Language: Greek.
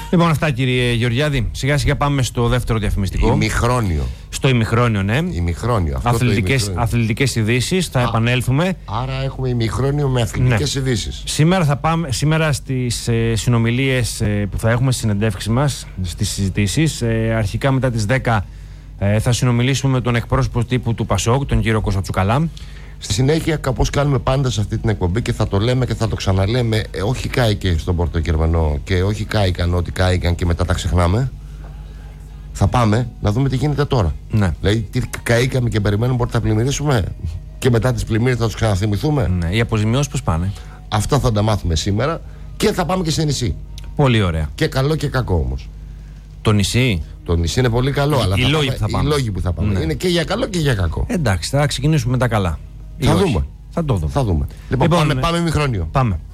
Λοιπόν, αυτά κύριε Γεωργιάδη. Σιγά σιγά πάμε στο δεύτερο διαφημιστικό. Ημιχρόνιο. Στο ημιχρόνιο, ναι. Ημιχρόνιο. Αθλητικές ειδήσεις. Θα επανέλθουμε. Άρα έχουμε ημιχρόνιο με αθλητικές ειδήσεις. Σήμερα στις συνομιλίες που θα έχουμε, στις συνεντεύξεις μας, στις συζητήσεις, αρχικά μετά τις 10 θα συνομιλήσουμε με τον εκπρόσωπο τύπου του ΠΑΣΟΚ, τον κύριο Κώστα Τσουκαλά. Στη συνέχεια, κάπως κάνουμε πάντα σε αυτή την εκπομπή και θα το λέμε και θα το ξαναλέμε. Όχι κάηκε στον Πορτοκερμανό και όχι κάηκαν ό,τι κάηκαν και μετά τα ξεχνάμε. Θα πάμε να δούμε τι γίνεται τώρα. Ναι. Δηλαδή, τι καήκαμε και περιμένουμε πότε θα πλημμυρίσουμε και μετά τις πλημμύρες θα τους ξαναθυμηθούμε. Ναι. Οι αποζημιώσεις πώς πάνε? Αυτά θα τα μάθουμε σήμερα και θα πάμε και σε νησί. Πολύ ωραία. Και καλό και κακό όμως. Το νησί. Το νησί είναι πολύ καλό, αλλά οι λόγοι που θα πάμε. Ναι. Είναι και για καλό και για κακό. Εντάξει, θα ξεκινήσουμε με τα καλά. Θα δούμε. Θα το δούμε. Λοιπόν, πάμε ημιχρόνιο. Πάμε.